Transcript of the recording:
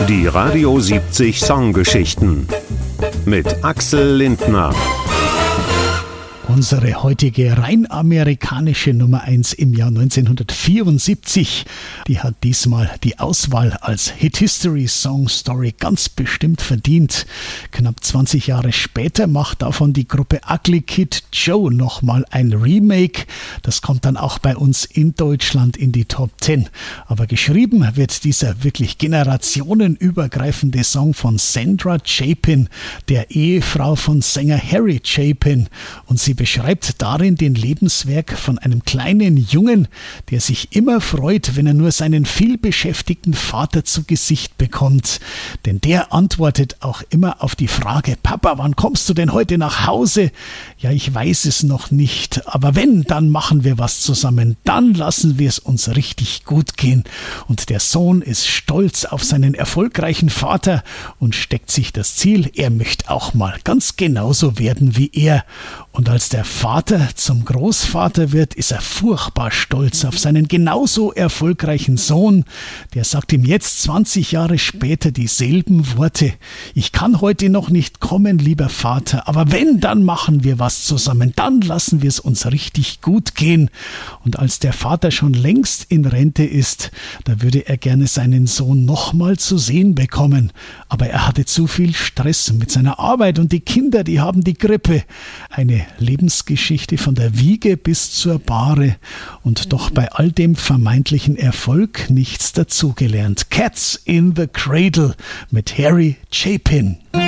Die Radio 70 Songgeschichten mit Axel Lindner. Unsere heutige rein amerikanische Nummer 1 im Jahr 1974, die hat diesmal die Auswahl als Hit History Song Story ganz bestimmt verdient. Knapp 20 Jahre später macht davon die Gruppe Ugly Kid Joe nochmal ein Remake. Das kommt dann auch bei uns in Deutschland in die Top 10. Aber geschrieben wird dieser wirklich generationenübergreifende Song von Sandra Chapin, der Ehefrau von Sänger Harry Chapin. Und sie beschreibt darin den Lebenswerk von einem kleinen Jungen, der sich immer freut, wenn er nur seinen vielbeschäftigten Vater zu Gesicht bekommt. Denn der antwortet auch immer auf die Frage: Papa, wann kommst du denn heute nach Hause? Ja, ich weiß es noch nicht, aber wenn, dann machen wir was zusammen. Dann lassen wir es uns richtig gut gehen. Und der Sohn ist stolz auf seinen erfolgreichen Vater und steckt sich das Ziel, er möchte auch mal ganz genauso werden wie er. Und als der Vater zum Großvater wird, ist er furchtbar stolz auf seinen genauso erfolgreichen Sohn. Der sagt ihm jetzt 20 Jahre später dieselben Worte: Ich kann heute noch nicht kommen, lieber Vater, aber wenn, dann machen wir was zusammen. Dann lassen wir es uns richtig gut gehen. Und als der Vater schon längst in Rente ist, da würde er gerne seinen Sohn nochmal zu sehen bekommen. Aber er hatte zu viel Stress mit seiner Arbeit und die Kinder, die haben die Grippe. Eine Lebensgeschichte von der Wiege bis zur Bahre und doch bei all dem vermeintlichen Erfolg nichts dazugelernt. Cats in the Cradle mit Harry Chapin.